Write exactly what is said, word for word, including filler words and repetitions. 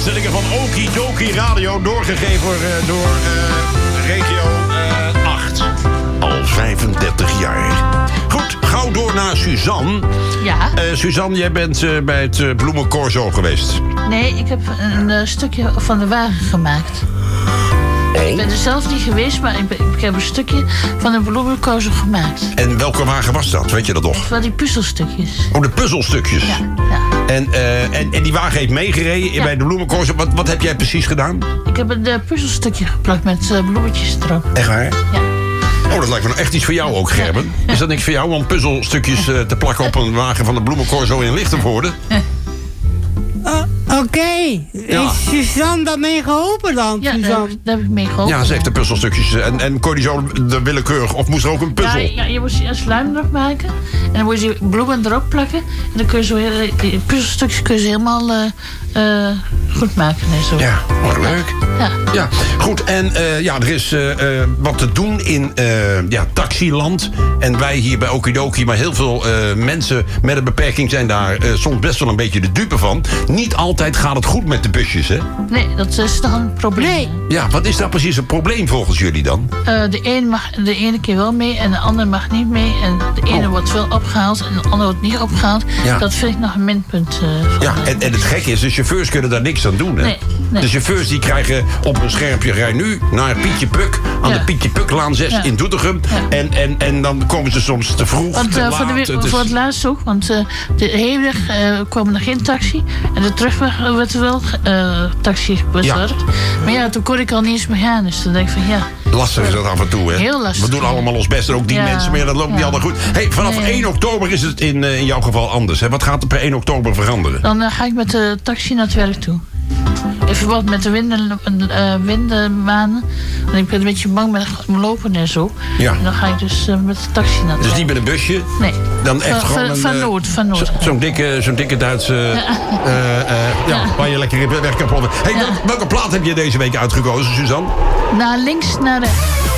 uitzendingen van Okidoki Radio, doorgegeven uh, door uh, regio uh, acht. Al vijfendertig jaar. Goed, gauw door naar Suzanne. Ja? Uh, Suzanne, jij bent uh, bij het uh, Bloemencorso geweest. Nee, ik heb een uh, stukje van de wagen gemaakt. Oh. Ik ben er zelf niet geweest, maar ik, ben, ik heb een stukje van de Bloemencorso gemaakt. En welke wagen was dat? Weet je dat nog? Van die puzzelstukjes. Oh, de puzzelstukjes. Ja, ja. En, uh, en, en die wagen heeft meegereden ja. bij de Bloemencorso. Wat, wat heb jij precies gedaan? Ik heb een uh, puzzelstukje geplakt met uh, bloemetjes erop. Echt waar? Ja. Oh, dat lijkt me nou echt iets voor jou ook, Gerben. Ja. Is dat niks voor jou om puzzelstukjes uh, te plakken op een wagen van de Bloemencorso in Lichtenvoorde? Uh, Oké, okay. Ja. Is Suzanne daarmee geholpen dan? Ja, daar heb, daar heb ik mee geholpen. Ja, ze heeft de puzzelstukjes. En, en kon je zo de willekeurig, of moest er ook een puzzel? Ja, ja, je moest een sluim erop maken. En dan moet je bloemen erop plakken. En dan kun je zo, die puzzelstukjes kun je helemaal uh, uh, goed maken en zo. Ja, wat leuk. Ja. Ja, goed. En uh, ja, er is uh, uh, wat te doen in uh, ja, taxiland. En wij hier bij Okidoki, maar heel veel uh, mensen met een beperking zijn daar uh, soms best wel een beetje de dupe van. Niet altijd gaat het goed met de busjes, hè? Nee, dat is dan een probleem. Nee. Ja, wat is daar precies een probleem volgens jullie dan? Uh, de een mag de ene keer wel mee en de ander mag niet mee. En de ene oh. wordt wel opgehaald en de ander wordt niet opgehaald. Ja. Dat vind ik nog een minpunt. Uh, van ja, en, en het gekke is, de chauffeurs kunnen daar niks aan doen, hè? Nee, nee. De chauffeurs die krijgen op een schermpje, rij nu naar Pietje Puk, aan ja. de Pietje Puklaan zes ja. in Doetinchem. Ja. En, en, en dan komen ze soms te vroeg, want, te uh, laat. Voor, de, het is... voor het laatst ook, want uh, de heenweg uh, kwam er geen taxi. En de terugweg werd er wel uh, taxi bezorgd. Ja. Maar ja, toen kon ik al niet eens meer gaan. Dus dan denk ik van ja... Lastig is dat af en toe, hè? Heel lastig. We doen allemaal ons best en ook die ja. mensen, maar ja, dat loopt ja. niet altijd goed. Hey, vanaf nee. één oktober is het in, uh, in jouw geval anders, hè? Wat gaat er per één oktober veranderen? Dan uh, ga ik met de taxi naar het werk toe. In verband met de winden, uh, windenbanen. Want ik ben een beetje bang met lopen en zo. Ja. En dan ga ik dus uh, met de taxi naar het Dus werk. niet met een busje? Nee. Dan echt van, gewoon van, een... Van Noord, van Noord. Zo, zo'n, dikke, zo'n dikke Duitse... Ja. Uh, uh, ja, ja. Waar je lekker weg kan proppen. Hey, ja. Welke plaat heb je deze week uitgekozen, Suzanne? Naar links, naar rechts.